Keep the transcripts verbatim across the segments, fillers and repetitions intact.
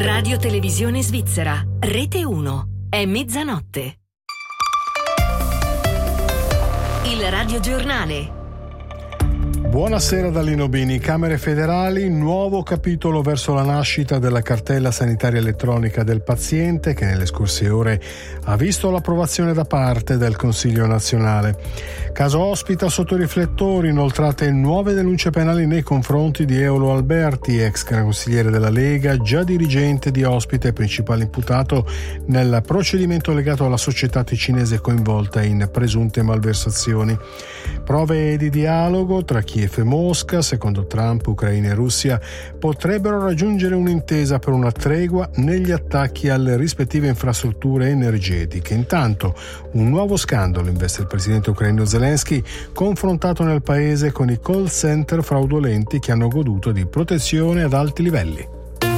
Radio Televisione Svizzera, Rete uno. È mezzanotte. Il radiogiornale. Buonasera da Lino Bini. Camere federali, nuovo capitolo verso la nascita della cartella sanitaria elettronica del paziente, che nelle scorse ore ha visto l'approvazione da parte del Consiglio nazionale. Caso ospita sotto riflettori inoltrate nuove denunce penali nei confronti di Eolo Alberti, ex consigliere della Lega, già dirigente di Ospite e principale imputato nel procedimento legato alla società ticinese coinvolta in presunte malversazioni. Prove di dialogo tra Kiev e Mosca, secondo Trump, Ucraina e Russia potrebbero raggiungere un'intesa per una tregua negli attacchi alle rispettive infrastrutture energetiche. Intanto un nuovo scandalo investe il presidente ucraino Zelensky, confrontato nel paese con i call center fraudolenti che hanno goduto di protezione ad alti livelli.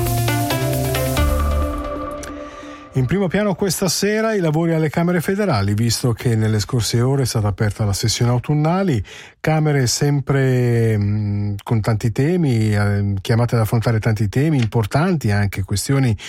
In primo piano questa sera i lavori alle Camere federali, visto che nelle scorse ore è stata aperta la sessione autunnali, Camere sempre mh, con tanti temi, eh, chiamate ad affrontare tanti temi importanti, anche questioni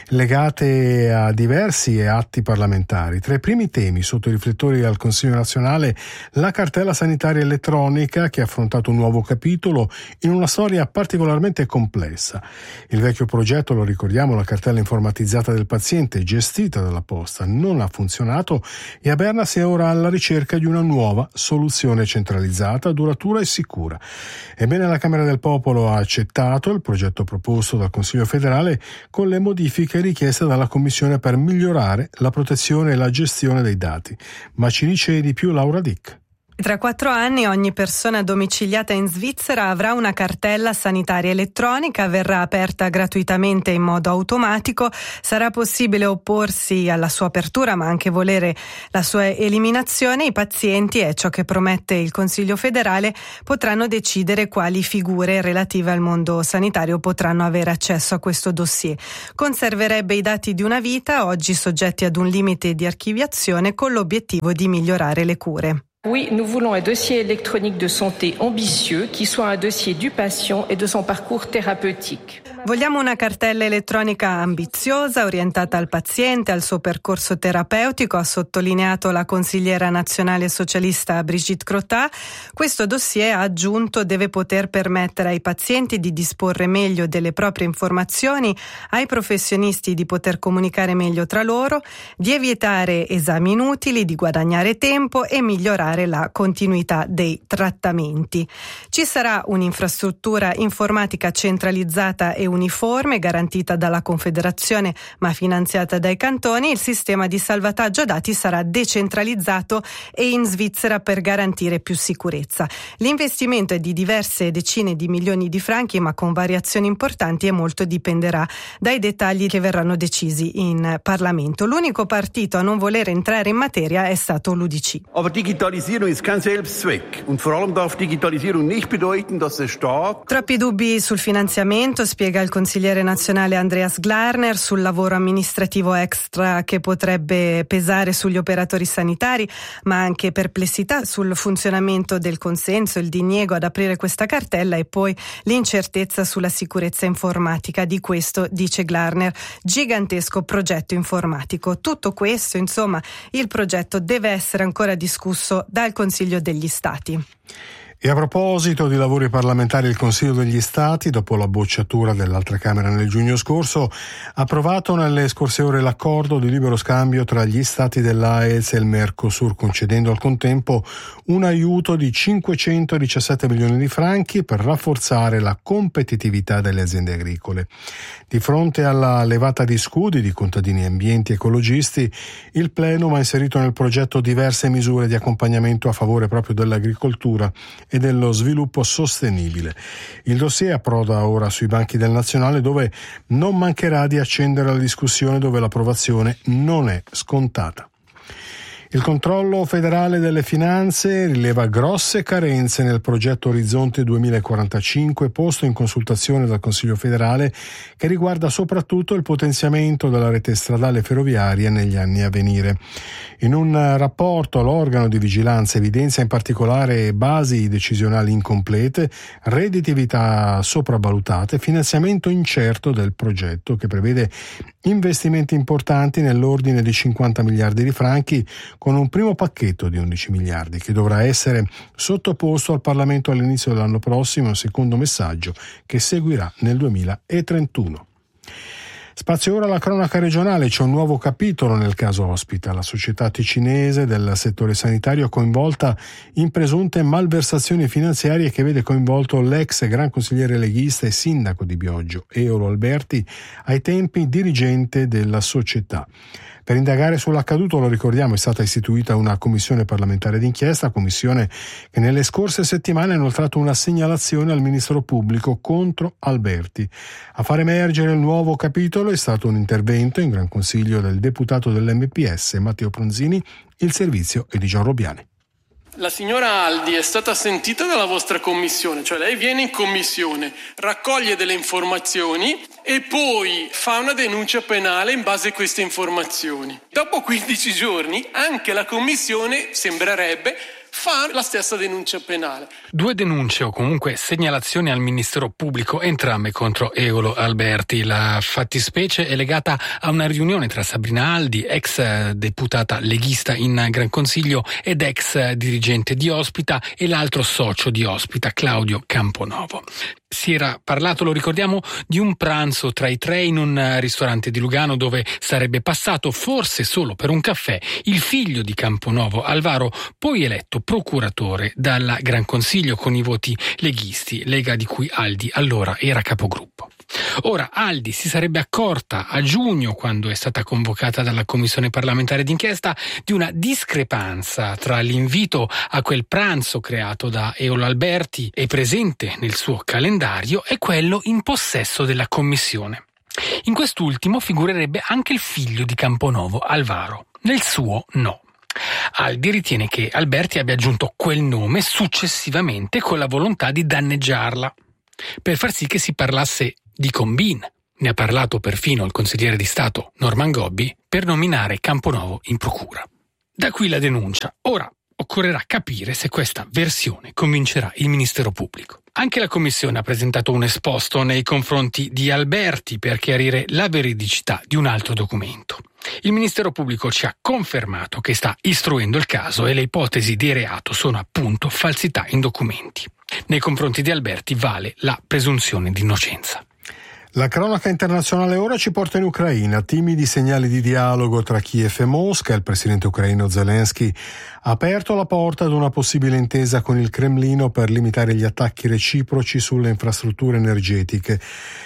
legate a diversi atti parlamentari. Tra i primi temi sotto i riflettori al Consiglio nazionale, la cartella sanitaria elettronica, che ha affrontato un nuovo capitolo in una storia particolarmente complessa. Il vecchio progetto, lo ricordiamo, la cartella informatizzata del paziente, gestita dalla Posta, non ha funzionato e a Berna si è ora alla ricerca di una nuova soluzione centralizzata, duratura e sicura. Ebbene, la Camera del Popolo ha accettato il progetto proposto dal Consiglio federale con le modifiche richieste dalla Commissione per migliorare la protezione e la gestione dei dati. Ma ci dice di più Laura Dick. Tra quattro anni ogni persona domiciliata in Svizzera avrà una cartella sanitaria elettronica, verrà aperta gratuitamente in modo automatico, sarà possibile opporsi alla sua apertura ma anche volere la sua eliminazione. I pazienti, è ciò che promette il Consiglio federale, potranno decidere quali figure relative al mondo sanitario potranno avere accesso a questo dossier. Conserverebbe i dati di una vita, oggi soggetti ad un limite di archiviazione, con l'obiettivo di migliorare le cure. Oui, nous voulons un dossier électronique de santé ambitieux qui soit un dossier du patient et de son parcours thérapeutique. Vogliamo una cartella elettronica ambiziosa, orientata al paziente, al suo percorso terapeutico, ha sottolineato la consigliera nazionale socialista Brigitte Crottat. Questo dossier, ha aggiunto, deve poter permettere ai pazienti di disporre meglio delle proprie informazioni, ai professionisti di poter comunicare meglio tra loro, di evitare esami inutili, di guadagnare tempo e migliorare la continuità dei trattamenti. Ci sarà un'infrastruttura informatica centralizzata e uniforme, garantita dalla Confederazione ma finanziata dai cantoni. Il sistema di salvataggio dati sarà decentralizzato e in Svizzera per garantire più sicurezza. L'investimento è di diverse decine di milioni di franchi, ma con variazioni importanti, e molto dipenderà dai dettagli che verranno decisi in Parlamento. L'unico partito a non voler entrare in materia è stato l'U D C. Aber Digitalisierung ist kein Selbstzweck und vor allem darf Digitalisierung nicht bedeuten, dass der Staat. Troppi dubbi sul finanziamento, spiega il consigliere nazionale Andreas Glarner, sul lavoro amministrativo extra che potrebbe pesare sugli operatori sanitari, ma anche perplessità sul funzionamento del consenso, il diniego ad aprire questa cartella e poi l'incertezza sulla sicurezza informatica. Di questo, dice Glarner, gigantesco progetto informatico. Tutto questo, insomma, il progetto deve essere ancora discusso dal Consiglio degli Stati. E a proposito di lavori parlamentari, il Consiglio degli Stati, dopo la bocciatura dell'altra Camera nel giugno scorso, ha approvato nelle scorse ore l'accordo di libero scambio tra gli Stati dell'A E Z e il Mercosur, concedendo al contempo un aiuto di cinquecentodiciassette milioni di franchi per rafforzare la competitività delle aziende agricole. Di fronte alla levata di scudi di contadini, ambienti e ecologisti, il Plenum ha inserito nel progetto diverse misure di accompagnamento a favore proprio dell'agricoltura e dello sviluppo sostenibile. Il dossier approda ora sui banchi del Nazionale, dove non mancherà di accendere la discussione, dove l'approvazione non è scontata. Il controllo federale delle finanze rileva grosse carenze nel progetto Orizzonte duemilaquarantacinque posto in consultazione dal Consiglio federale, che riguarda soprattutto il potenziamento della rete stradale ferroviaria negli anni a venire. In un rapporto l'organo di vigilanza evidenzia in particolare basi decisionali incomplete, redditività sopravvalutate, finanziamento incerto del progetto, che prevede investimenti importanti nell'ordine di cinquanta miliardi di franchi, con un primo pacchetto di undici miliardi che dovrà essere sottoposto al Parlamento all'inizio dell'anno prossimo, un secondo messaggio che seguirà nel duemilatrentuno. Spazio ora alla cronaca regionale. C'è un nuovo capitolo nel caso Ospita, la società ticinese del settore sanitario coinvolta in presunte malversazioni finanziarie, che vede coinvolto l'ex gran consigliere leghista e sindaco di Bioggio, Eolo Alberti, ai tempi dirigente della società. Per indagare sull'accaduto, lo ricordiamo, è stata istituita una commissione parlamentare d'inchiesta, commissione che nelle scorse settimane ha inoltrato una segnalazione al Ministero Pubblico contro Alberti. A far emergere il nuovo capitolo è stato un intervento in Gran Consiglio del deputato dell'M P S Matteo Pronzini. Il servizio è di Gian Robbiani. La signora Aldi è stata sentita dalla vostra commissione, cioè lei viene in commissione, raccoglie delle informazioni e poi fa una denuncia penale in base a queste informazioni. Dopo quindici giorni anche la commissione, sembrerebbe, fa la stessa denuncia penale. Due denunce o comunque segnalazioni al Ministero Pubblico, entrambe contro Eolo Alberti. La fattispecie è legata a una riunione tra Sabrina Aldi, ex deputata leghista in Gran Consiglio ed ex dirigente di Ospita, e l'altro socio di Ospita, Claudio Camponovo. Si era parlato, lo ricordiamo, di un pranzo tra i tre in un ristorante di Lugano, dove sarebbe passato, forse solo per un caffè, il figlio di Camponovo, Alvaro, poi eletto procuratore dal Gran Consiglio con i voti leghisti, lega di cui Aldi allora era capogruppo. Ora, Aldi si sarebbe accorta a giugno, quando è stata convocata dalla Commissione parlamentare d'inchiesta, di una discrepanza tra l'invito a quel pranzo creato da Eolo Alberti e presente nel suo calendario e quello in possesso della Commissione. In quest'ultimo figurerebbe anche il figlio di Camponovo, Alvaro. Nel suo no. Aldi ritiene che Alberti abbia aggiunto quel nome successivamente con la volontà di danneggiarla, per far sì che si parlasse di combin. Ne ha parlato perfino il consigliere di Stato Norman Gobbi per nominare Camponovo in procura. Da qui la denuncia. Ora occorrerà capire se questa versione convincerà il Ministero Pubblico. Anche la Commissione ha presentato un esposto nei confronti di Alberti per chiarire la veridicità di un altro documento. Il Ministero Pubblico ci ha confermato che sta istruendo il caso e le ipotesi di reato sono appunto falsità in documenti. Nei confronti di Alberti vale la presunzione di innocenza. La cronaca internazionale ora ci porta in Ucraina. Timidi segnali di dialogo tra Kiev e Mosca. Il presidente ucraino Zelensky ha aperto la porta ad una possibile intesa con il Cremlino per limitare gli attacchi reciproci sulle infrastrutture energetiche.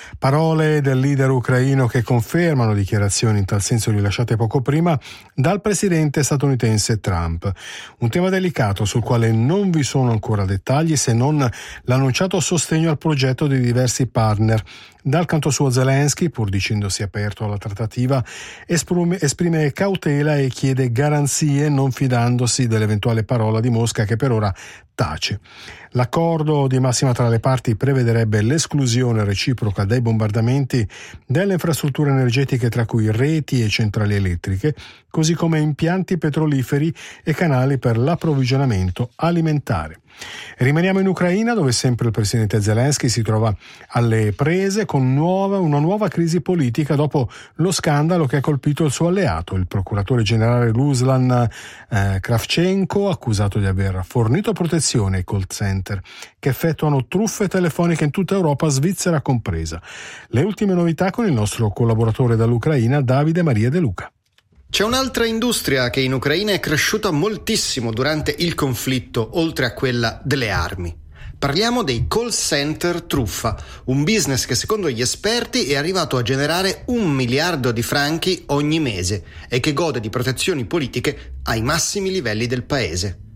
Parole del leader ucraino che confermano dichiarazioni in tal senso rilasciate poco prima dal presidente statunitense Trump. Un tema delicato sul quale non vi sono ancora dettagli, se non l'annunciato sostegno al progetto di diversi partner. Dal canto suo Zelensky, pur dicendosi aperto alla trattativa, esprime, esprime cautela e chiede garanzie, non fidandosi dell'eventuale parola di Mosca, che per ora tace. L'accordo di massima tra le parti prevederebbe l'esclusione reciproca dai bombardamenti delle infrastrutture energetiche, tra cui reti e centrali elettriche, così come impianti petroliferi e canali per l'approvvigionamento alimentare. Rimaniamo in Ucraina, dove sempre il presidente Zelensky si trova alle prese con nuova, una nuova crisi politica dopo lo scandalo che ha colpito il suo alleato, il procuratore generale Ruslan eh, Kravchenko, accusato di aver fornito protezione ai call center che effettuano truffe telefoniche in tutta Europa, Svizzera compresa. Le ultime novità con il nostro collaboratore dall'Ucraina, Davide Maria De Luca. C'è un'altra industria che in Ucraina è cresciuta moltissimo durante il conflitto, oltre a quella delle armi. Parliamo dei call center truffa, un business che secondo gli esperti è arrivato a generare un miliardo di franchi ogni mese e che gode di protezioni politiche ai massimi livelli del paese.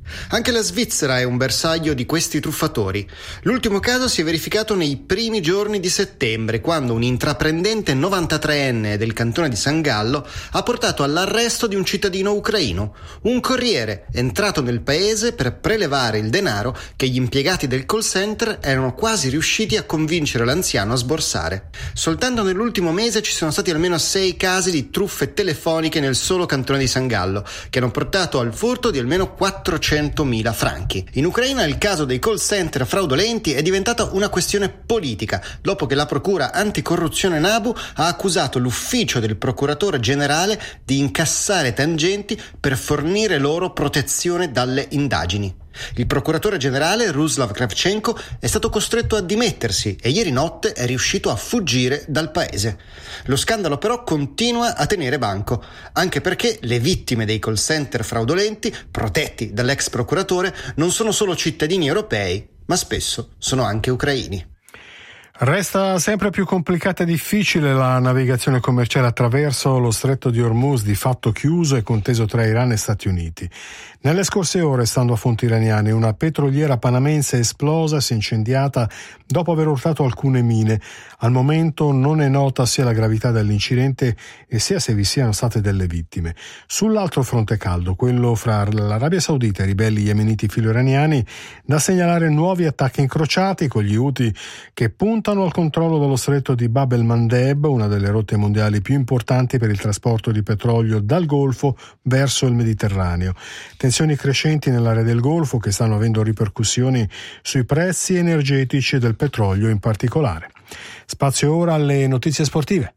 Anche la Svizzera è un bersaglio di questi truffatori. L'ultimo caso si è verificato nei primi giorni di settembre, quando un intraprendente novantatreenne del cantone di San Gallo ha portato all'arresto di un cittadino ucraino, un corriere entrato nel paese per prelevare il denaro che gli impiegati del call center erano quasi riusciti a convincere l'anziano a sborsare. Soltanto nell'ultimo mese ci sono stati almeno sei casi di truffe telefoniche nel solo cantone di San Gallo, che hanno portato al furto di almeno quattrocentomila franchi. In Ucraina il caso dei call center fraudolenti è diventata una questione politica, dopo che la procura anticorruzione NABU ha accusato l'ufficio del procuratore generale di incassare tangenti per fornire loro protezione dalle indagini. Il procuratore generale Ruslav Kravchenko è stato costretto a dimettersi e ieri notte è riuscito a fuggire dal paese. Lo scandalo però continua a tenere banco, anche perché le vittime dei call center fraudolenti, protetti dall'ex procuratore, non sono solo cittadini europei, ma spesso sono anche ucraini. Resta sempre più complicata e difficile la navigazione commerciale attraverso lo stretto di Hormuz, di fatto chiuso e conteso tra Iran e Stati Uniti. Nelle scorse ore, stando a fonti iraniane, una petroliera panamense è esplosa e si è incendiata dopo aver urtato alcune mine. Al momento non è nota sia la gravità dell'incidente e sia se vi siano state delle vittime. Sull'altro fronte caldo, quello fra l'Arabia Saudita e i ribelli yemeniti filo-iraniani, da segnalare nuovi attacchi incrociati con gli Houthi che puntano al controllo dello stretto di Bab el-Mandeb, una delle rotte mondiali più importanti per il trasporto di petrolio dal Golfo verso il Mediterraneo. Tensioni crescenti nell'area del Golfo che stanno avendo ripercussioni sui prezzi energetici e del petrolio in particolare. Spazio ora alle notizie sportive.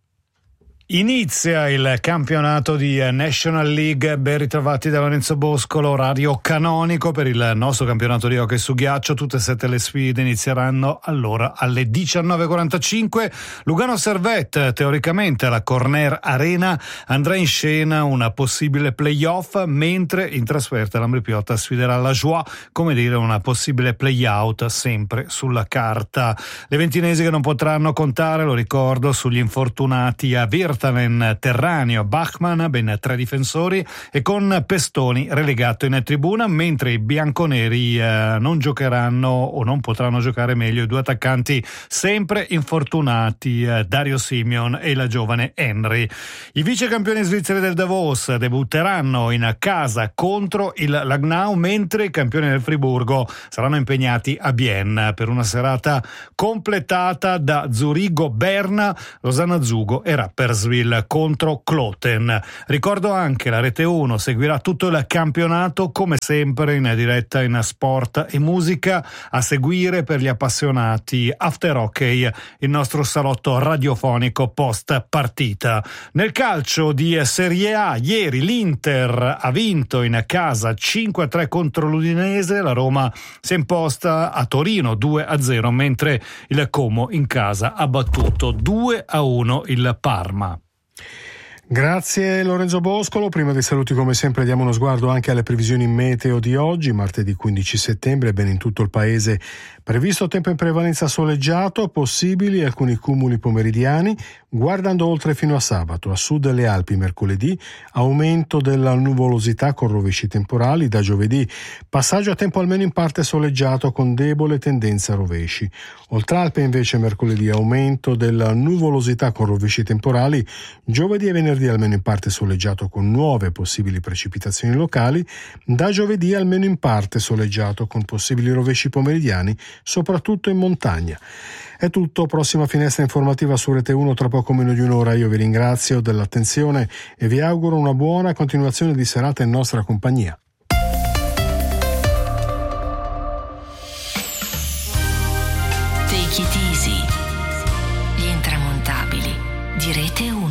Inizia il campionato di National League, ben ritrovati da Lorenzo Boscolo, orario canonico per il nostro campionato di hockey su ghiaccio. Tutte e sette le sfide inizieranno allora alle diciannove e quarantacinque. Lugano Servette, teoricamente alla Corner Arena, andrà in scena una possibile playoff, mentre in trasferta l'Ambri Piotta sfiderà la Joie, come dire una possibile playout sempre sulla carta. Le ventinesi che non potranno contare, lo ricordo, sugli infortunati a Virtanen, Terraneo, Bachmann, ben tre difensori, e con Pestoni relegato in tribuna, mentre i bianconeri eh, non giocheranno o non potranno giocare meglio i due attaccanti sempre infortunati, eh, Dario Simeon e la giovane Henry. I vice campioni svizzeri del Davos debutteranno in casa contro il Langnau, mentre i campioni del Friburgo saranno impegnati a Bienne per una serata completata da Zurigo Berna, Losanna Zugo e Rapperswil contro Kloten. Ricordo anche la Rete uno seguirà tutto il campionato come sempre in diretta in sport e musica, a seguire per gli appassionati After Hockey, il nostro salotto radiofonico post partita. Nel calcio di Serie A ieri l'Inter ha vinto in casa cinque a tre contro l'Udinese, la Roma si è imposta a Torino due a zero, mentre il Como in casa ha battuto due a uno il Parma. Grazie Lorenzo Boscolo. Prima dei saluti, come sempre, diamo uno sguardo anche alle previsioni meteo di oggi, martedì quindici settembre. Bene, in tutto il paese previsto tempo in prevalenza soleggiato, possibili alcuni cumuli pomeridiani, guardando oltre fino a sabato. A sud delle Alpi mercoledì aumento della nuvolosità con rovesci temporali, da giovedì passaggio a tempo almeno in parte soleggiato con debole tendenza a rovesci. Oltre Alpe invece mercoledì aumento della nuvolosità con rovesci temporali, giovedì e venerdì almeno in parte soleggiato con nuove possibili precipitazioni locali, da giovedì almeno in parte soleggiato con possibili rovesci pomeridiani, soprattutto in montagna. È tutto, prossima finestra informativa su Rete uno tra poco meno di un'ora. Io vi ringrazio dell'attenzione e vi auguro una buona continuazione di serata in nostra compagnia. Take it easy. Gli intramontabili di Rete uno.